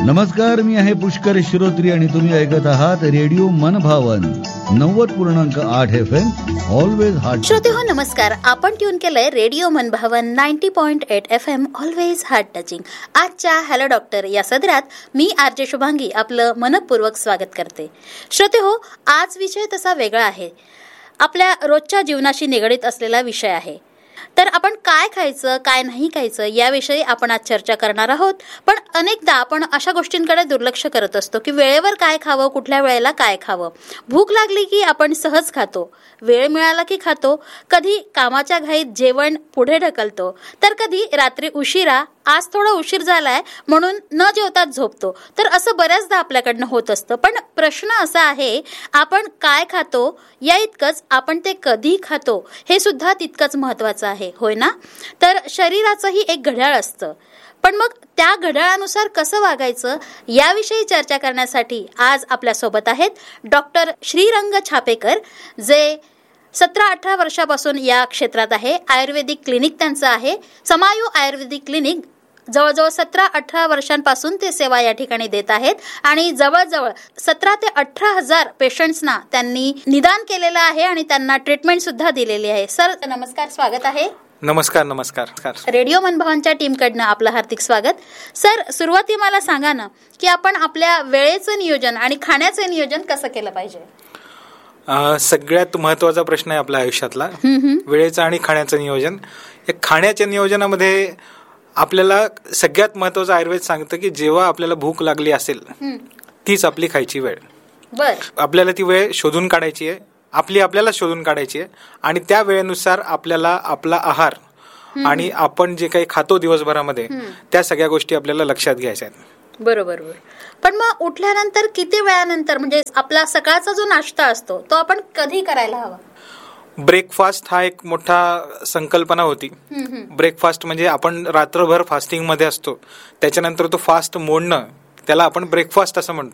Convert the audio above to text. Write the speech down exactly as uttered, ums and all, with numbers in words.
नमस्कार, मी आहे पुष्कर श्रोत्री आणि तुम्ही ऐकत आहात रेडिओ मनभावन नव्वद पूर्णांक आठ एफ एम ऑलवेज हार्ट. श्रोते हो नमस्कार, आपण ट्यून केलंय रेडिओ मनभावन ninety point eight F am always heart touching. आजच्या हॅलो डॉक्टर या सदरात मी आरजे शुभांगी आपलं मनपूर्वक स्वागत करते. श्रोते हो, आज विषय तसा वेगळा आहे, आपल्या रोजच्या जीवनाशी निगडीत असलेला विषय आहे. तर आपण काय खायचं काय नाही खायचं याविषयी आपण आज चर्चा करणार आहोत. पण अनेकदा आपण अशा गोष्टींकडे दुर्लक्ष करत असतो की वेळेवर काय खावं, कुठल्या वेळेला काय खावं. भूक लागली की आपण सहज खातो, वेळ मिळाला की खातो, कधी कामाच्या घाईत जेवण पुढे ढकलतो, तर कधी रात्री उशिरा आज थोडा उशीर झालाय म्हणून न जेवताच झोपतो. तर असं बऱ्याचदा आपल्याकडनं होत असतं. पण प्रश्न असा आहे, आपण काय खातो या इतकंच आपण ते कधी खातो हे सुद्धा तितकंच महत्वाचं आहे, होय ना? तर शरीराचंही एक घड्याळ असतं, पण मग त्या घड्याळानुसार कसं वागायचं याविषयी चर्चा करण्यासाठी आज आपल्यासोबत आहेत डॉक्टर श्रीरंग छापेकर, जे सतरा अठरा वर्षापासून या क्षेत्रात आहे. आयुर्वेदिक क्लिनिक त्यांचं आहे, समायू आयुर्वेदिक क्लिनिक. जवळजवळ सतरा अठरा वर्षांपासून ते सेवा या ठिकाणी देत आहेत आणि जवळजवळ सतरा ते अठरा हजार पेशंट्सना त्यांनी निदान केलेलं आहे आणि त्यांना ट्रीटमेंट सुद्धा दिलेली आहे. सर नमस्कार, स्वागत आहे. नमस्कार. नमस्कार. रेडिओ मनभावनच्या टीमकडनं आपलं हार्दिक स्वागत. सर, सुरुवाती मला सांगा ना की आपण आपल्या वेळेचं नियोजन आणि खाण्याचं नियोजन कसं केलं पाहिजे? सगळ्यात महत्वाचा प्रश्न आहे आपल्या आयुष्यातला, वेळेचं आणि खाण्याचं नियोजन. खाण्याच्या नियोजनामध्ये आपल्याला सगळ्यात महत्वाचं आयुर्वेद सांगतं की जेव्हा आपल्याला भूक लागली असेल तीच आपली खायची वेळ. बर, आपल्याला ती वेळ शोधून काढायची आहे, आपली आपल्याला शोधून काढायची आहे आणि त्या वेळेनुसार आपल्याला आपला आहार आणि आपण जे काही खातो दिवसभरामध्ये त्या सगळ्या गोष्टी आपल्याला लक्षात घ्यायच्या आहेत. बरोबर. पण मग उठल्यानंतर किती वेळानंतर, म्हणजे आपला सकाळचा जो नाश्ता असतो तो आपण कधी करायला हवा? ब्रेकफास्ट हा एक मोठा संकल्पना होती. ब्रेकफास्ट म्हणजे आपण रात्रभर फास्टिंग मध्ये असतो, त्याच्यानंतर तो फास्ट मोडणं, त्याला आपण ब्रेकफास्ट असं म्हणतो.